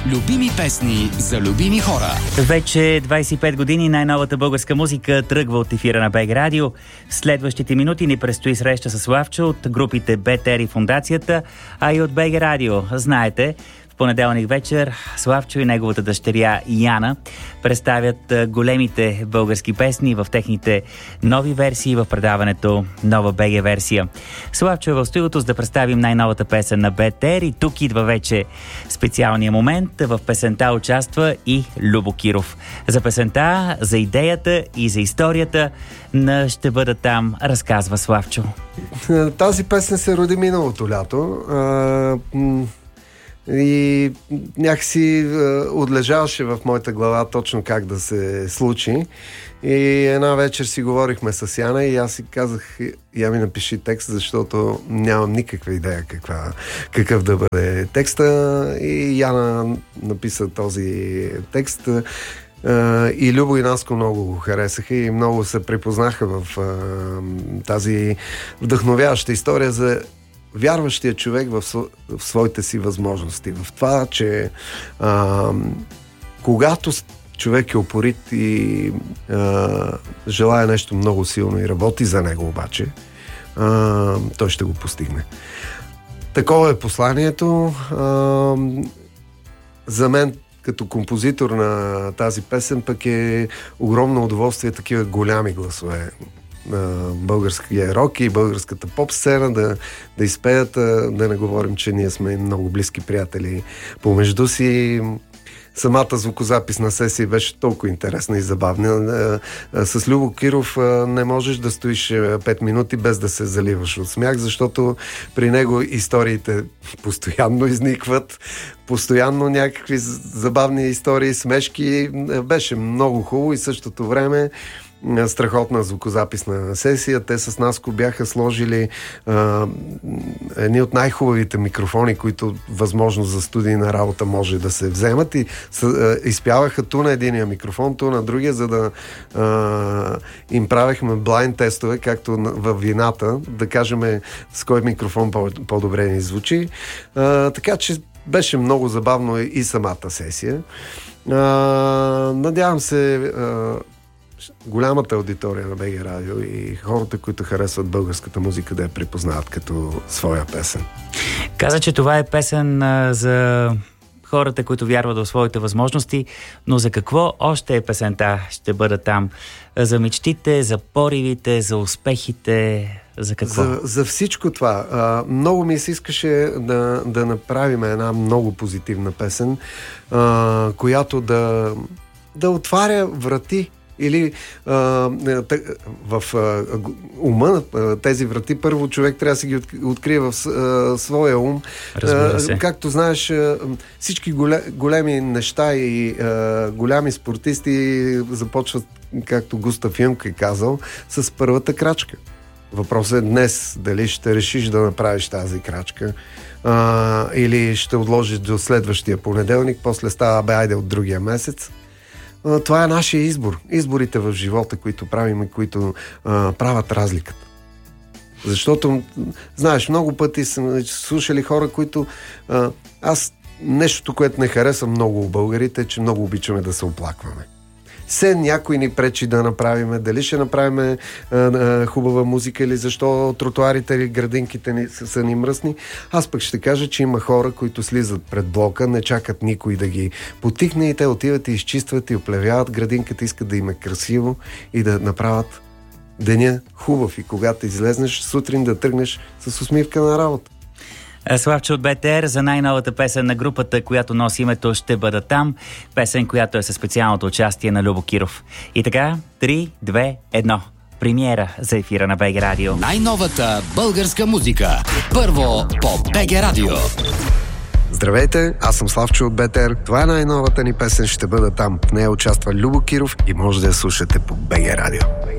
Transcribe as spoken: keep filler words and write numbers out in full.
Любими песни за любими хора. Вече двайсет и пет години най-новата българска музика тръгва от ефира на БГ Радио. В следващите минути ни предстои среща с Славчо от групите БТР и Фондацията, а и от БГ Радио. Знаете, понеделник вечер Славчо и неговата дъщеря Яна представят големите български песни в техните нови версии в предаването Нова БГ версия. Славчо е в студиото, за да представим най-новата песен на БТР и тук идва вече специалния момент. В песента участва и Любо Киров. За песента, за идеята и за историята на "Ще бъда там" разказва Славчо. Тази песен се роди миналото лято. И някакси е, отлежаваше в моята глава точно как да се случи. И една вечер си говорихме с Яна и аз си казах: я ми напиши текст, защото нямам никаква идея каква, какъв да бъде текста. И Яна написа този текст. Uh, и Любо и Наско много го харесаха и много се припознаха в uh, тази вдъхновяваща история за вярващия човек в, в своите си възможности. В това, че а, когато човек е упорит и а, желая нещо много силно и работи за него обаче, а, той ще го постигне. Такова е посланието. А, за мен като композитор на тази песен пък е огромно удоволствие такива голями гласове на българския рок и българската поп-сцена да, да изпеят, да не говорим, че ние сме много близки приятели помежду си. Самата звукозаписна сесия беше толкова интересна и забавна. С Любо Киров не можеш да стоиш пет минути без да се заливаш от смях, защото при него историите постоянно изникват, постоянно някакви забавни истории, смешки. Беше много хубаво и в същото време страхотна звукозаписна сесия. Те с Наско бяха сложили а, едни от най-хубавите микрофони, които възможно за студийна работа може да се вземат, и с, а, изпяваха ту на единия микрофон, ту на другия, за да а, им правихме блайнд тестове, както в вината, да кажем с кой микрофон по- по-добре ни звучи. А, така че беше много забавно и самата сесия. А, надявам се а, голямата аудитория на БГ Радио и хората, които харесват българската музика, да я припознават като своя песен. Каза, че това е песен а, за хората, които вярват в своите възможности, но за какво още е песента "Ще бъда там"? За мечтите, за поривите, за успехите, за какво? За, за всичко това. А, много ми се искаше да, да направим една много позитивна песен, а, която да, да отваря врати. Или а, в а, ума а, тези врати, първо човек трябва да си ги открие в а, своя ум. А, както знаеш, а, всички големи неща и а, голями спортисти започват, както Густав Юнг е казал, с първата крачка. Въпросът е днес дали ще решиш да направиш тази крачка, а, или ще отложиш до следващия понеделник, после става бе айде от другия месец. Това е нашия избор. Изборите в живота, които правим и които а, правят разликата. Защото, знаеш, много пъти съм слушали хора, които... А, аз нещото, което не харесвам много у българите, е, че много обичаме да се оплакваме. Се някой ни пречи да направиме, дали ще направим а, а, хубава музика или защо тротуарите или градинките ни са, са ни мръсни. Аз пък ще кажа, че има хора, които слизат пред блока, не чакат никой да ги потикне и те отиват и изчистват и оплевяват градинката, искат да им е красиво и да направят деня хубав, и когато излезнеш сутрин да тръгнеш с усмивка на работа. Славчо от БТР за най-новата песен на групата, която носи името "Ще бъда там", песен, която е със специалното участие на Любо Киров. И така, три, две, едно. Премиера за ефира на БГ Радио. Най-новата българска музика. Първо по БГ Радио. Здравейте, аз съм Славчо от БТР. Това е най-новата ни песен "Ще бъда там". В нея участва Любо Киров и може да я слушате по БГ Радио.